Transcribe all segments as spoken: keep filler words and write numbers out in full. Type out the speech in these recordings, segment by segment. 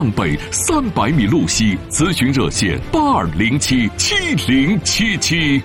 北三百米路西，咨询热线八二零七七零七七。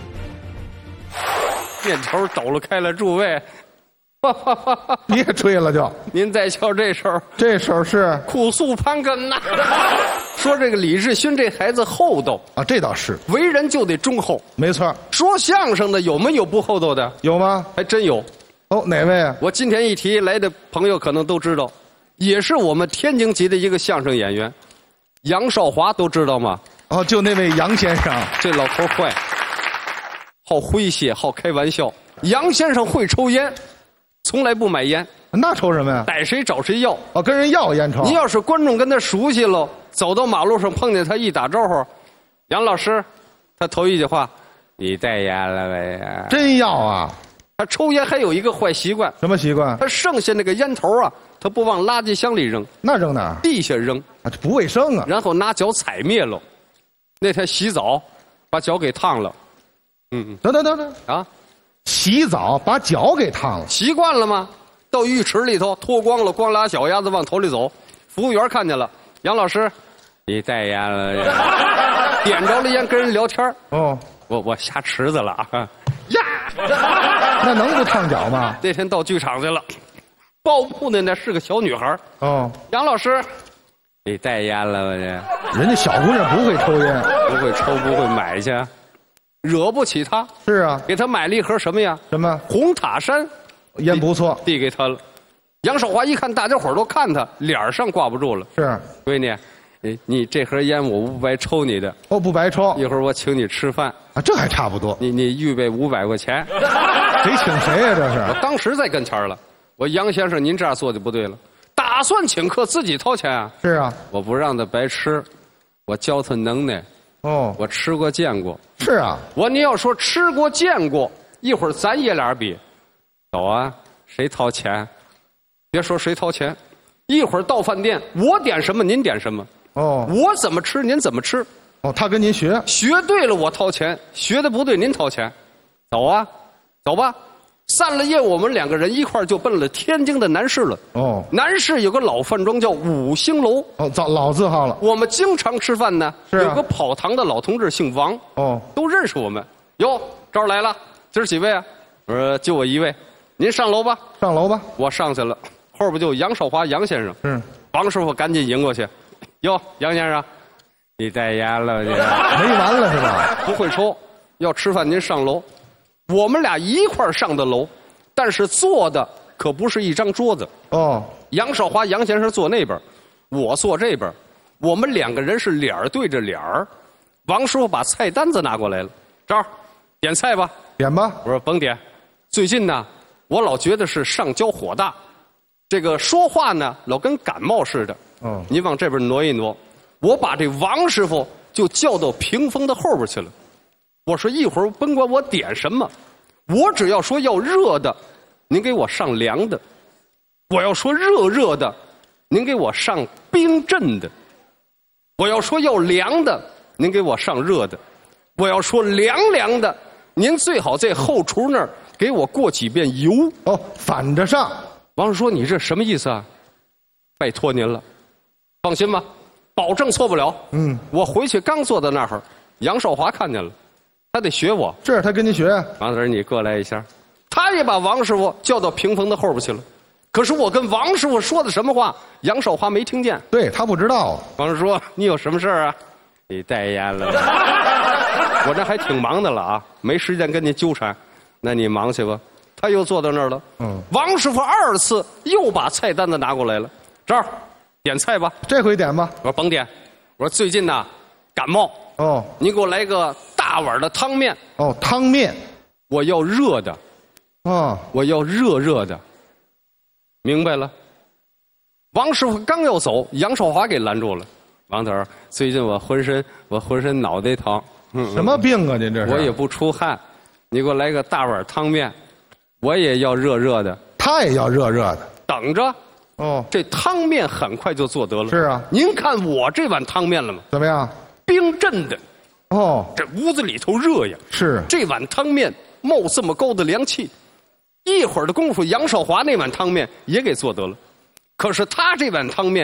面头抖了开了，诸位， 别吹了就。 您再瞧这手， 这手是苦素盘根呐。说这个李志勋这孩子厚道啊，这倒是， 为人就得忠厚。 没错。 说相声的有没有不厚道的？ 有吗？ 还真有。 哦，哪位啊？ 我今天一提来的朋友可能都知道，也是我们天津籍的一个相声演员，杨少华，都知道吗？ 哦，就那位杨先生。 这老头坏，好诙谐，好开玩笑。杨先生会抽烟，从来不买烟。 那抽什么呀？ 逮谁找谁要。 哦，跟人要烟抽。 您要是观众跟他熟悉了，走到马路上碰见他一打招呼，杨老师，他头一句话，你带烟了没呀？ 真要啊！ 他抽烟还有一个坏习惯。 什么习惯？ 他剩下那个烟头啊，他不往垃圾箱里扔。 那扔哪儿？ 地下扔。 啊，这不卫生啊！ 然后拿脚踩灭了。那天洗澡，把脚给烫了。嗯嗯。 等等等等啊！ 洗澡把脚给烫了。 习惯了吗？到浴池里头脱光了，光拉脚丫子往头里走。服务员看见了，杨老师，你带烟了？点着了烟跟人聊天。哦，我我下池子了啊！呀， 那能不烫脚吗？ 那天到剧场去了，报幕的那是个小女孩。哦，杨老师，你带烟了吗？这人家小姑娘不会抽烟， 不会抽不会买去，惹不起她。 是啊， 给她买了一盒什么呀？ 什么？ 红塔山。 烟不错， 递给他了。杨少华一看，大家伙都看他，脸上挂不住了。 是， 闺女，你你这盒烟我不白抽你的。 哦，不白抽。 一会儿我请你吃饭啊，这还差不多。 你你预备五百块钱。 谁请谁呀？这是。 我当时在跟前了。我杨先生，您这样做就不对了。打算请客自己掏钱啊？ 是啊。 我不让他白吃，我教他能耐。哦。我吃过见过。 是啊。 我你要说吃过见过，一会儿咱爷俩比。走啊，谁掏钱？别说谁掏钱，一会儿到饭店，我点什么您点什么。哦，我怎么吃您怎么吃。 哦，他跟您学， 学对了我掏钱，学的不对您掏钱。走啊，走吧。散了夜，我们两个人一块儿就奔了天津的南市了。哦，南市有个老饭庄叫五星楼。 哦，早老字号了。 我们经常吃饭呢。是啊。有个跑堂的老同志姓王。哦，都认识我们。哟，这儿来了，今儿几位啊？我说就我一位。您上楼吧， 上楼吧。 我上去了，后边就杨少华杨先生。嗯，王师傅赶紧迎过去。哟，杨先生，你带烟了？你没完了是吧？ 不会抽，要吃饭您上楼。我们俩一块儿上的楼，但是坐的可不是一张桌子。哦，杨少华杨先生坐那边，我坐这边，我们两个人是脸儿对着脸儿。王师傅把菜单子拿过来了，这儿点菜吧。 点吧。 我说甭点，最近呢。我老觉得是上焦火大，这个说话呢老跟感冒似的。嗯，您往这边挪一挪，我把这王师傅就叫到屏风的后边去了。我说一会儿甭管我点什么，我只要说要热的，您给我上凉的；我要说热热的，您给我上冰镇的；我要说要凉的，您给我上热的；我要说凉凉的，您最好在后厨那儿。给我过几遍油哦，反着上。 王师说：“你这什么意思啊？拜托您了，放心吧，保证错不了。”嗯，我回去刚坐到那儿，杨少华看见了，他得学我。 是他跟您学。 王子，你过来一下。他也把王师傅叫到屏风的后边去了。可是我跟王师傅说的什么话，杨少华没听见。 对他不知道。 王师说：“你有什么事儿啊？你带烟了？我这还挺忙的了啊，没时间跟你纠缠。”那你忙去吧，他又坐到那儿了。嗯，王师傅二次又把菜单子拿过来了，这儿点菜吧。 这回点吧。 我说甭点，我说最近呐感冒。哦，你给我来个大碗的汤面。 哦，汤面， 我要热的。哦，我要热热的。明白了。王师傅刚要走，杨少华给拦住了。王头，最近我浑身我浑身脑袋疼。 嗯，什么病啊？您这是？ 我也不出汗。你给我来个大碗汤面，我也要热热的。 他也要热热的。 等着。哦，这汤面很快就做得了。 是啊。 您看我这碗汤面了吗？ 怎么样？ 冰镇的。 哦， 这屋子里头热呀。 是。 这碗汤面冒这么高的凉气，一会儿的功夫，杨少华那碗汤面也给做得了。可是他这碗汤面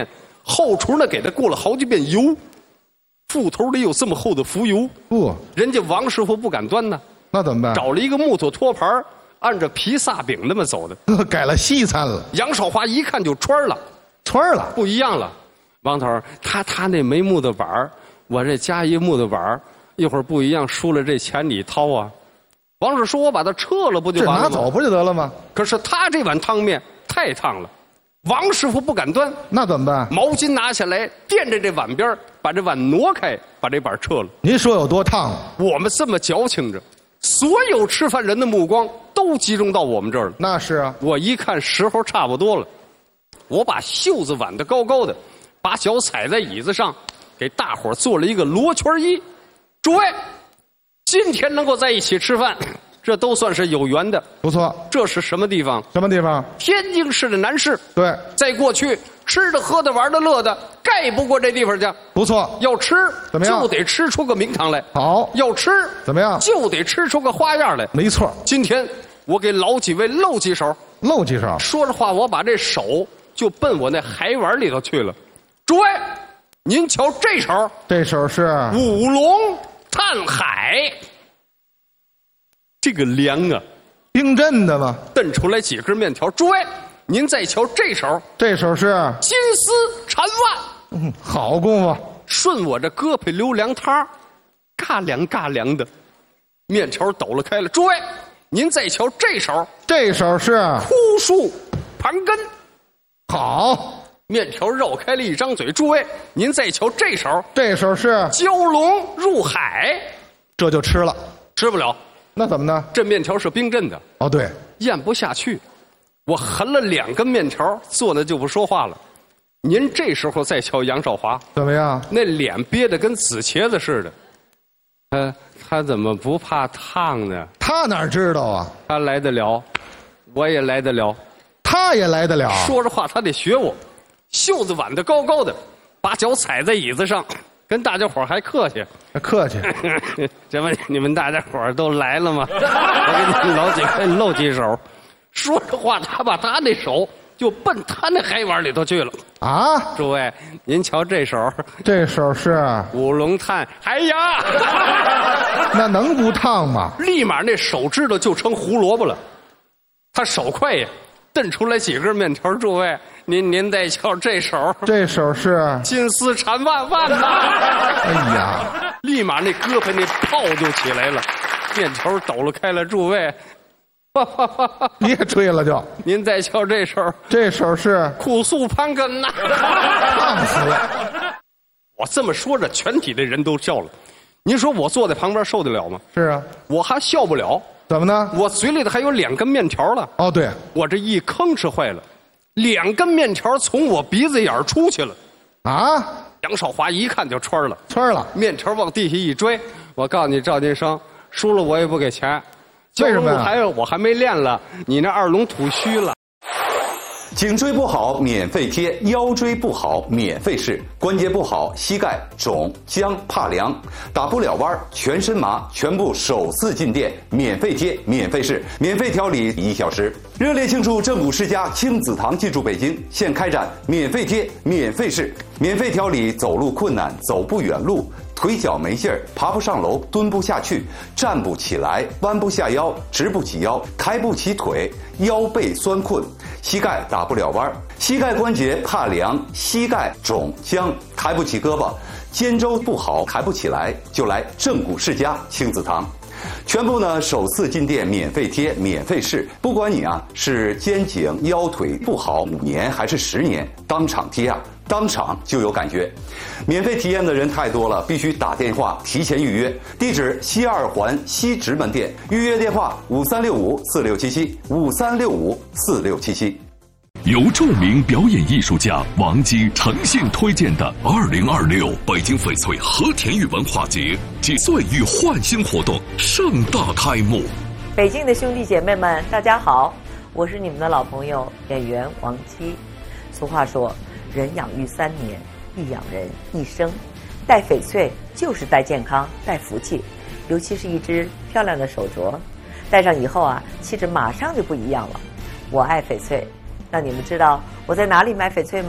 后厨呢给他过了好几遍油，腹头里有这么厚的浮油， 不， 人家王师傅不敢端呢， 那怎么办？ 找了一个木头托盘，按着披萨饼那么走的。 改了西餐了， 杨少华一看就穿了， 穿了， 不一样了。王头，他他那没木头板，我这加一木头板，一会儿不一样，输了这钱你掏啊。王师说：“我把它撤了，不就这完了吗？” 拿走不就得了吗？ 可是他这碗汤面太烫了，王师傅不敢端， 那怎么办？ 毛巾拿下来垫着这碗边，把这碗挪开，把这板撤了。 您说有多烫啊？ 我们这么矫情着，所有吃饭人的目光都集中到我们这儿了。 那是啊， 我一看时候差不多了，我把袖子挽得高高的，把脚踩在椅子上，给大伙儿做了一个罗圈揖。诸位，今天能够在一起吃饭，这都算是有缘的。 不错。 这是什么地方？ 什么地方？ 天津市的南市。 对， 在过去吃的、喝的、玩的、乐的，盖不过这地方去。 不错。 要吃怎么样？ 就得吃出个名堂来。 好。 要吃怎么样？ 就得吃出个花样来。 没错。 今天我给老几位露几手。 露几手。 说着话，我把这手就奔我那海碗里头去了。诸位，您瞧这手。 这手是五龙探海。这个凉啊， 冰镇的吗？ 炖出来几根面条。诸位，您再瞧这手， 这手是金丝缠腕。 嗯，好功夫， 顺我这胳膊溜凉汤，嘎凉嘎凉的，面条抖了开了。诸位，您再瞧这手， 这手是枯树盘根。 好， 面条绕开了一张嘴。诸位，您再瞧这手， 这手是蛟龙入海。 这就吃了， 吃不了。 那怎么呢？ 这面条是冰镇的。 哦，对， 咽不下去。我含了两根面条，坐那就不说话了。您这时候再瞧杨少华， 怎么样？ 那脸憋得跟紫茄子似的。呃，他怎么不怕烫呢？ 他哪知道啊？ 他来得了，我也来得了。 他也来得了。 说着话，他得学我，袖子挽得高高的，把脚踩在椅子上，跟大家伙还客气。 客气。 这不，你们大家伙都来了吗？我给你们老几个露几手。说着话，他把他那手就奔他那海碗里头去了。 啊！ 诸位，您瞧这手， 这手是五龙探。哎呀， 那能不烫吗？ 立马那手指头就成胡萝卜了。他手快呀，炖出来几根面条。诸位，您您再瞧这手， 这手是金丝缠万万呐！ 哎呀， 立马那胳膊那泡就起来了，面条抖了开了。诸位， 别吹了就。 您再瞧这手， 这手是苦素盘根呐！ 烫死了。 我这么说着，全体的人都笑了。您说我坐在旁边受得了吗？ 是啊。 我还笑不了。 怎么呢？ 我嘴里头还有两根面条了。 哦，对， 我这一吭哧坏了，两根面条从我鼻子眼儿出去了。 啊！ 杨少华一看就穿了， 穿了， 面条往地下一拽。我告诉你，赵金生，输了我也不给钱。 为什么呀？ 还有我还没练了，你那二龙吐虚了。 颈椎不好免费贴，腰椎不好免费试，关节不好膝盖肿僵怕凉，打不了弯全身麻，全部首次进店免费贴免费试，免费调理一小时。热烈庆祝正骨世家亲子堂进驻北京，现开展免费贴免费试，免费调理走路困难走不远路，腿脚没劲儿，爬不上楼，蹲不下去，站不起来，弯不下腰，直不起腰，抬不起腿，腰背酸困，膝盖打不了弯，膝盖关节怕凉，膝盖肿僵，抬不起胳膊，肩周不好，抬不起来，就来正骨世家亲子堂。全部呢首次进店免费贴免费试，不管你啊是肩颈腰腿不好五年还是十年，当场贴啊当场就有感觉。免费体验的人太多了，必须打电话提前预约。地址西二环西直门店，预约电话五三六五四六七七五三六五四六七七。 由著名表演艺术家王姬诚信推荐的二零二六北京翡翠和田玉文化节几岁与焕新活动盛大开幕。 北京的兄弟姐妹们，大家好，我是你们的老朋友演员王姬。俗话说，人养育三年，亦养人一生。戴翡翠就是戴健康，戴福气，尤其是一只漂亮的手镯，戴上以后啊，气质马上就不一样了。我爱翡翠。那你们知道我在哪里买翡翠吗？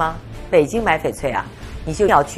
北京买翡翠啊，你就要去。